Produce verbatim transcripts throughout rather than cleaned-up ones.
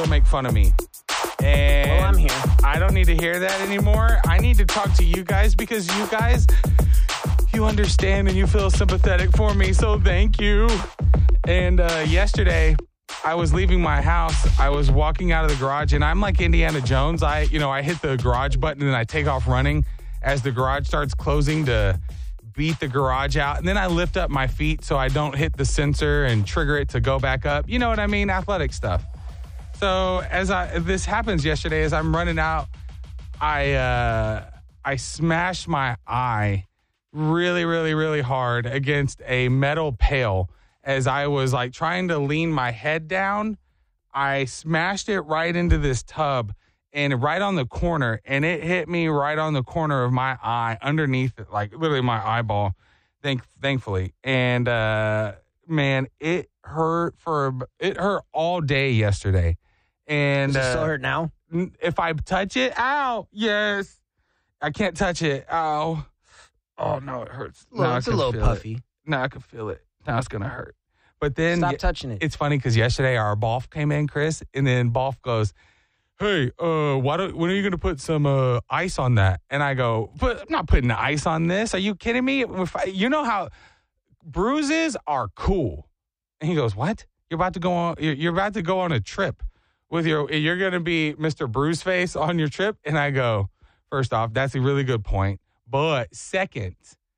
make fun of me. And well, I'm here. I don't need to hear that anymore. I need to talk to you guys because you guys, you understand and you feel sympathetic for me. So thank you. And uh, yesterday, I was leaving my house. I was walking out of the garage, and I'm like Indiana Jones. I, you know, I hit the garage button and I take off running as the garage starts closing to beat the garage out. And then I lift up my feet so I don't hit the sensor and trigger it to go back up. You know what I mean? Athletic stuff. So as I this happens yesterday, as I'm running out, I uh, I smashed my eye really, really, really hard against a metal pail. As I was like trying to lean my head down, I smashed it right into this tub and right on the corner, and it hit me right on the corner of my eye, underneath it, like literally my eyeball. Thank, thankfully, and uh, man, it hurt for it hurt all day yesterday. And Does it uh, still hurt now? If I touch it, ow, yes. I can't touch it, ow. Oh, no, it hurts. Well, now it's I a can little feel puffy. It. Now I can feel it. Now it's going to hurt. But then Stop y- touching it. It's funny because yesterday our Bolf came in, Chris, and then Bolf goes, hey, uh, why don't, when are you going to put some uh, ice on that? And I go, but I'm not putting ice on this. Are you kidding me? If I, you know how bruises are cool. And he goes, what? You're about to go on, you're, you're about to go on a trip. With your, you're going to be Mister Bruiseface on your trip. And I go, first off, that's a really good point. But second,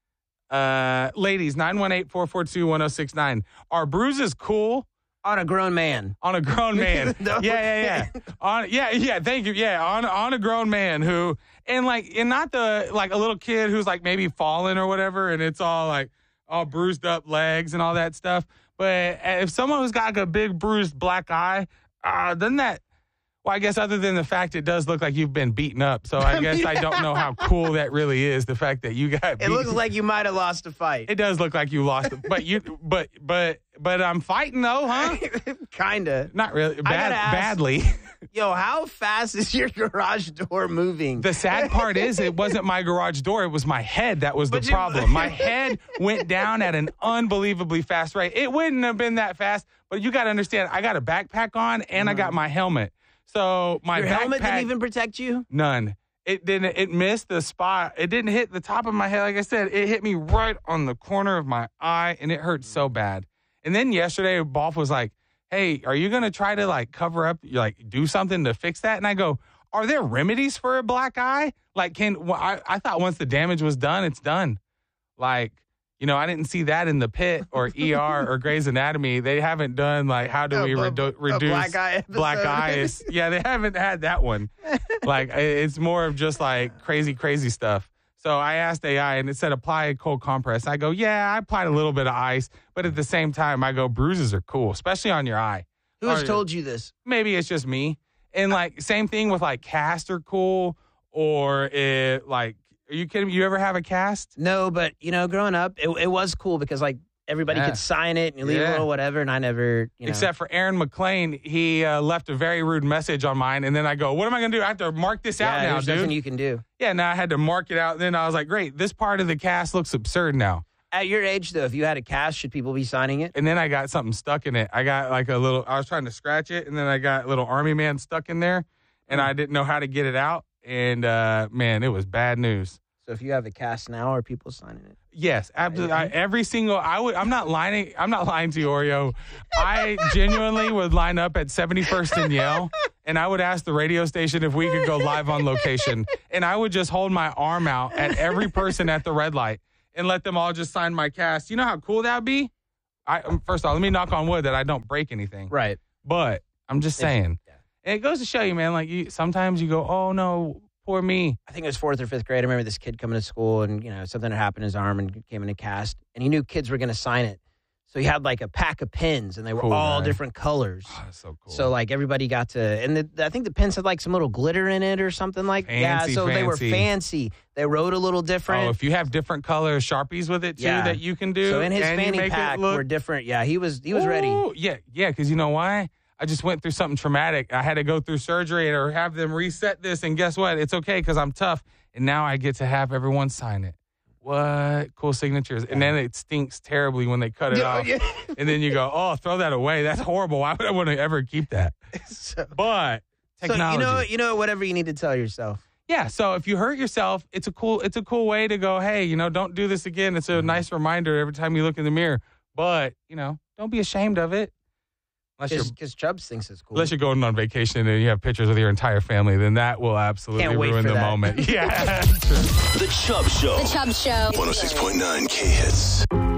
uh, ladies, nine one eight, four four two, one oh six nine. Are bruises cool? On a grown man. On a grown man. No. Yeah, yeah, yeah. On, yeah, yeah. Thank you. Yeah, on on a grown man who, and like, and not the, like a little kid who's like maybe fallen or whatever. And it's all like, all bruised up legs and all that stuff. But if someone who's got like a big bruised black eye, Uh, doesn't that, well, I guess other than the fact it does look like you've been beaten up. So I guess I don't know how cool that really is, the fact that you got beaten. It looks like you might have lost a fight. It does look like you lost, but you, but, but, but I'm fighting though, huh? Kinda. Not really, I bad, gotta ask- badly. Yo, how fast is your garage door moving? The sad part is it wasn't my garage door. It was my head that was the But you- problem. My head went down at an unbelievably fast rate. It wouldn't have been that fast, but you got to understand, I got a backpack on and I got my helmet. So my Your backpack, helmet didn't even protect you? none. It didn't. It missed the spot. It didn't hit the top of my head. Like I said, it hit me right on the corner of my eye, and it hurt so bad. And then yesterday, Bolf was like, hey, are you going to try to like cover up, like do something to fix that? And I go, are there remedies for a black eye? Like, can, well, I, I thought once the damage was done, it's done. Like, you know, I didn't see that in The Pit or E R or Grey's Anatomy. They haven't done like, how do A- we a- redu- a reduce black eye episode. black eyes? Yeah, they haven't had that one. Like, it's more of just like crazy, crazy stuff. So I asked A I and it said apply a cold compress. I go, yeah, I applied a little bit of ice, but at the same time, I go, bruises are cool, especially on your eye. Who has Or- told you this? Maybe it's just me. And like, same thing with like cast are cool, or it like, are you kidding me? You ever have a cast? No, but, you know, growing up, it, it was cool because, like, everybody Yeah. could sign it and you leave Yeah. a little whatever, and I never, you know. Except for Aaron McLean, he uh, left a very rude message on mine. And then I go, what am I going to do? I have to mark this yeah, out now, there's dude. nothing you can do. Yeah, now I had to mark it out. Then I was like, great, this part of the cast looks absurd now. At your age, though, if you had a cast, should people be signing it? And then I got something stuck in it. I got like a little, I was trying to scratch it, and then I got a little army man stuck in there, and I didn't know how to get it out. And uh, man, it was bad news. So if you have a cast now, are people signing it? Yes, absolutely. I, every single, I would, I'm not lying. I'm not lying to you, Oreo. I genuinely would line up at seventy-first and Yale, and I would ask the radio station if we could go live on location. And I would just hold my arm out at every person at the red light and let them all just sign my cast. You know how cool that would be? I, first of all, let me knock on wood that I don't break anything. Right. But I'm just saying. Yeah. And it goes to show you, man, like you, sometimes you go, oh, no, poor me. I think it was fourth or fifth grade. I remember this kid coming to school and, you know, something had happened in his arm and came in a cast. And he knew kids were going to sign it. So he had like a pack of pens and they were Cool, all man. different colors. Oh, that's so cool. So like everybody got to, and the, I think the pens had like some little glitter in it or something like that. Yeah, Fancy, so they were fancy. fancy. They wrote a little different. Oh, if you have different color Sharpies with it too Yeah. that you can do. So in his and you fanny make it pack look- were different. Yeah, he was he was ready. Ooh, Yeah, yeah, because you know why? I just went through something traumatic. I had to go through surgery or have them reset this, and guess what? It's okay because I'm tough, and now I get to have everyone sign it. what? Cool signatures. And then it stinks terribly when they cut it Yeah, off. yeah. And then you go, oh, throw that away. That's horrible. Why would I want to ever keep that? So, But technology. so you know, you know, whatever you need to tell yourself. Yeah, so if you hurt yourself, it's a cool it's a cool way to go, hey, you know, don't do this again. It's a nice reminder every time you look in the mirror. But, you know, don't be ashamed of it. Unless you're Because Chubbs thinks it's cool. unless you're going on vacation and you have pictures with your entire family, then that will absolutely Can't wait ruin for the that. moment. Yeah. The Chubb Show. The Chubb Show. one oh six point nine K Hits.